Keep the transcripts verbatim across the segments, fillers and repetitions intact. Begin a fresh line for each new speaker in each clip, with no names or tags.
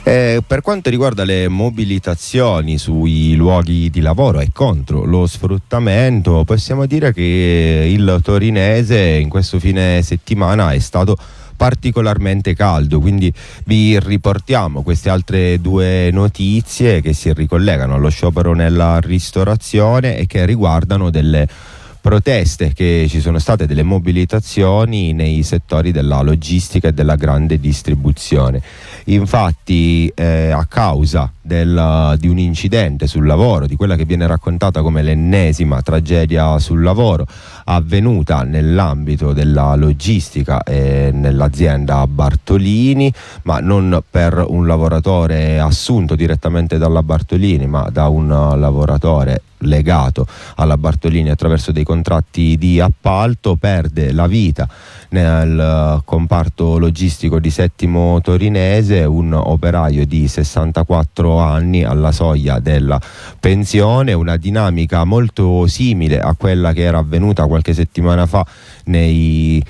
Eh, per quanto riguarda le mobilitazioni sui luoghi di lavoro e contro lo sfruttamento, possiamo dire che il torinese in questo fine settimana è stato particolarmente caldo, quindi vi riportiamo queste altre due notizie che si ricollegano allo sciopero nella ristorazione e che riguardano delle proteste che ci sono state, delle mobilitazioni nei settori della logistica e della grande distribuzione. Infatti eh, a causa del, di un incidente sul lavoro, di quella che viene raccontata come l'ennesima tragedia sul lavoro avvenuta nell'ambito della logistica e nell'azienda Bartolini, ma non per un lavoratore assunto direttamente dalla Bartolini, ma da un lavoratore legato alla Bartolini attraverso dei contratti di appalto, perde la vita nel comparto logistico di Settimo Torinese un operaio di sessantaquattro anni alla soglia della pensione, una dinamica molto simile a quella che era avvenuta qualche settimana fa nei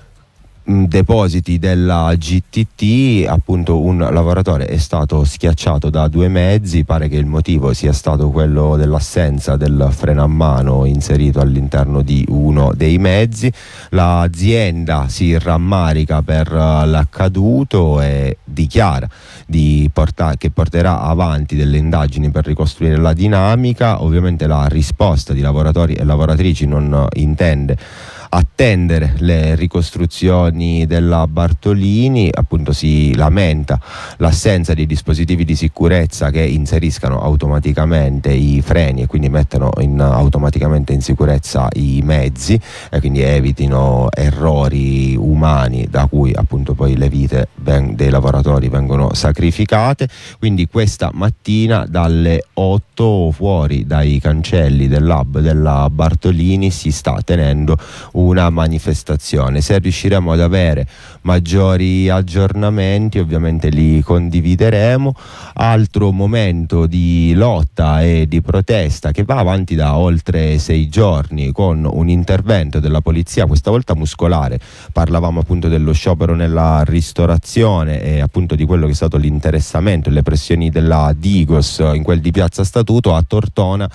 depositi della G T T. Appunto un lavoratore è stato schiacciato da due mezzi, pare che il motivo sia stato quello dell'assenza del freno a mano inserito all'interno di uno dei mezzi. L'azienda si rammarica per l'accaduto e dichiara di porta- che porterà avanti delle indagini per ricostruire la dinamica. Ovviamente la risposta di lavoratori e lavoratrici non intende attendere le ricostruzioni della Bartolini, appunto si lamenta l'assenza di dispositivi di sicurezza che inseriscano automaticamente i freni e quindi mettano in, automaticamente in sicurezza i mezzi e quindi evitino errori umani da cui appunto poi le vite ben, dei lavoratori vengono sacrificate. Quindi questa mattina dalle otto fuori dai cancelli dell'hub della Bartolini si sta tenendo una manifestazione. Se riusciremo ad avere maggiori aggiornamenti ovviamente li condivideremo. Altro momento di lotta e di protesta che va avanti da oltre sei giorni con un intervento della polizia, questa volta muscolare. Parlavamo appunto dello sciopero nella ristorazione e appunto di quello che è stato l'interessamento e le pressioni della Digos in quel di Piazza Statuto. A Tortona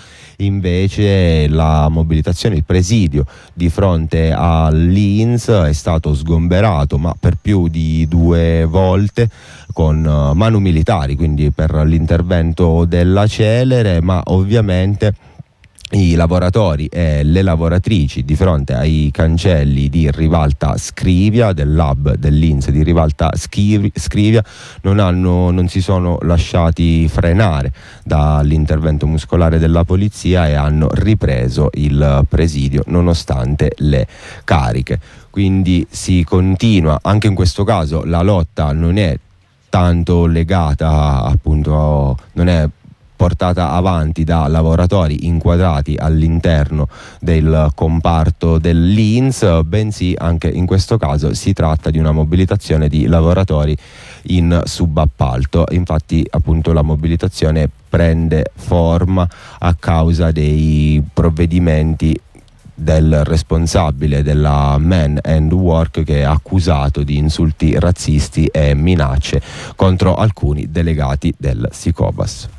invece la mobilitazione, il presidio di fronte all'I N S è stato sgomberato, ma per più di due volte con uh, manu militari, quindi per l'intervento della Celere, ma ovviamente i lavoratori e le lavoratrici di fronte ai cancelli di Rivalta Scrivia, del lab dell'I N S di Rivalta Scrivia, non, hanno, non si sono lasciati frenare dall'intervento muscolare della polizia e hanno ripreso il presidio nonostante le cariche. Quindi si continua, anche in questo caso la lotta non è tanto legata appunto, non è portata avanti da lavoratori inquadrati all'interno del comparto dell'I N S, bensì anche in questo caso si tratta di una mobilitazione di lavoratori in subappalto. Infatti appunto la mobilitazione prende forma a causa dei provvedimenti del responsabile della Man and Work, che è accusato di insulti razzisti e minacce contro alcuni delegati del Sicobas.